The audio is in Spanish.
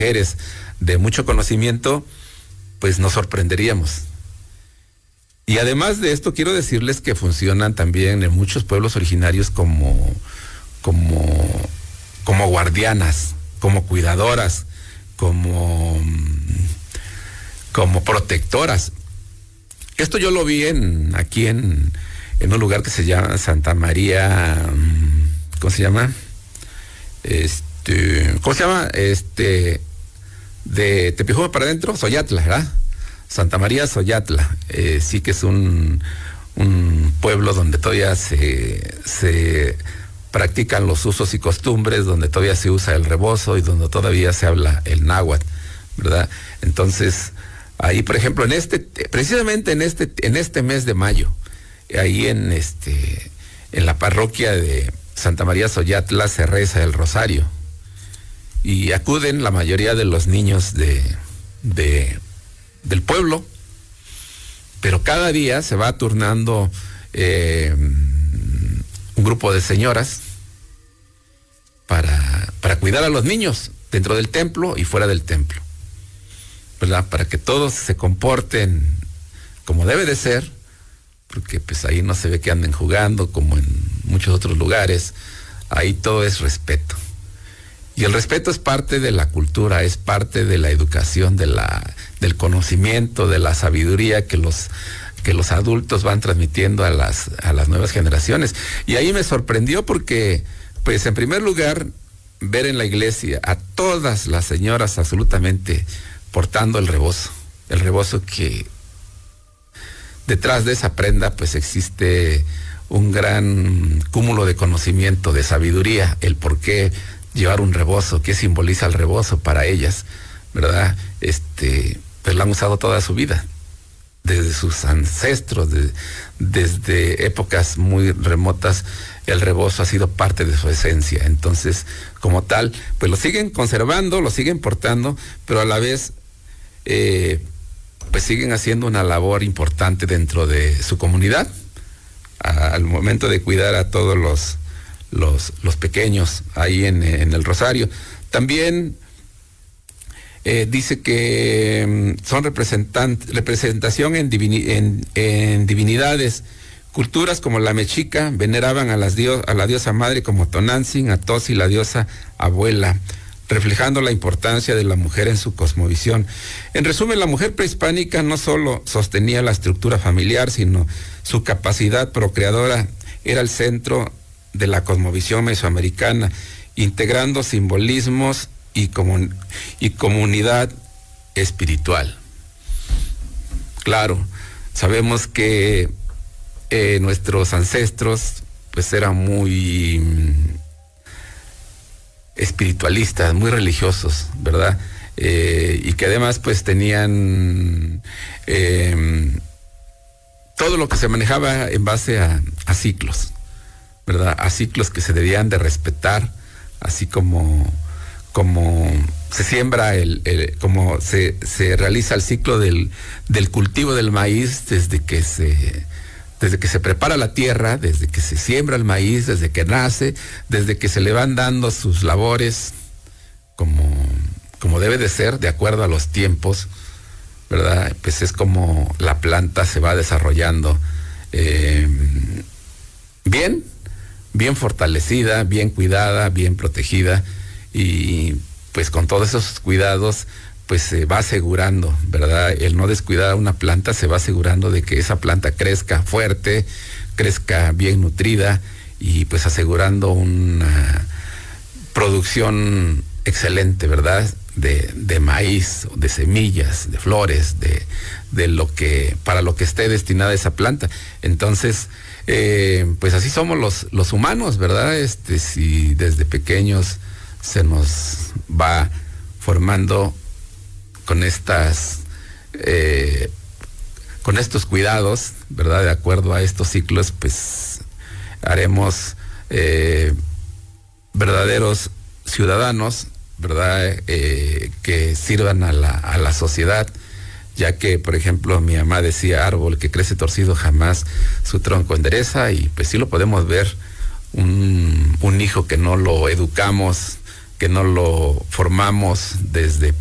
mujeres de mucho conocimiento, pues nos sorprenderíamos. Y además de esto, quiero decirles que funcionan también en muchos pueblos originarios como guardianas, como cuidadoras, como protectoras. Esto yo lo vi aquí en un lugar que se llama Santa María, ¿cómo se llama? ¿Cómo se llama? De Tepejuma para adentro, Xoyatla, ¿verdad? Santa María Xoyatla, sí que es un pueblo donde todavía se practican los usos y costumbres, donde todavía se usa el rebozo y donde todavía se habla el náhuatl, ¿verdad? Entonces, ahí, por ejemplo, precisamente en este mes de mayo, ahí en la parroquia de Santa María Xoyatla se reza el rosario y acuden la mayoría de los niños del pueblo, pero cada día se va turnando un grupo de señoras para cuidar a los niños dentro del templo y fuera del templo, ¿verdad? Para que todos se comporten como debe de ser, porque pues ahí no se ve que anden jugando como en muchos otros lugares. Ahí todo es respeto. Y el respeto es parte de la cultura, es parte de la educación, del conocimiento, de la sabiduría que los adultos van transmitiendo a las nuevas generaciones. Y ahí me sorprendió porque, pues en primer lugar, ver en la iglesia a todas las señoras absolutamente portando el rebozo que detrás de esa prenda pues existe un gran cúmulo de conocimiento, de sabiduría, el por qué llevar un rebozo, qué simboliza el rebozo para ellas, ¿verdad? Pues lo han usado toda su vida, desde sus ancestros, desde épocas muy remotas, el rebozo ha sido parte de su esencia. Entonces, como tal, pues lo siguen conservando, lo siguen portando, pero a la vez, pues siguen haciendo una labor importante dentro de su comunidad, al momento de cuidar a todos los pequeños ahí en el Rosario. También dice que son representación en divinidades. Culturas como la mexica veneraban a la diosa madre como Tonantzin, a Tosi, la diosa abuela, reflejando la importancia de la mujer en su cosmovisión. En resumen, la mujer prehispánica no solo sostenía la estructura familiar, sino su capacidad procreadora era el centro de la cosmovisión mesoamericana, integrando simbolismos y comunidad espiritual. Claro, sabemos que nuestros ancestros pues eran muy espiritualistas, muy religiosos, ¿verdad? Y que además pues tenían todo lo que se manejaba en base a ciclos, ¿verdad? A ciclos que se debían de respetar, así como se siembra como se realiza el ciclo del cultivo del maíz desde que se prepara la tierra, desde que se siembra el maíz, desde que nace, desde que se le van dando sus labores como debe de ser, de acuerdo a los tiempos, ¿verdad? Pues es como la planta se va desarrollando bien fortalecida, bien cuidada, bien protegida, y pues con todos esos cuidados pues se va asegurando, ¿verdad? El no descuidar a una planta se va asegurando de que esa planta crezca fuerte, crezca bien nutrida y pues asegurando una producción excelente, ¿verdad? De maíz, de semillas, de flores, para lo que esté destinada esa planta. Entonces, pues así somos los humanos, ¿verdad? Si desde pequeños se nos va formando con estos cuidados, ¿verdad? De acuerdo a estos ciclos, pues haremos verdaderos ciudadanos, ¿verdad? Que sirvan a la sociedad, ya que, por ejemplo, mi mamá decía, árbol que crece torcido jamás su tronco endereza, y pues sí lo podemos ver, un hijo que no lo educamos, que no lo formamos desde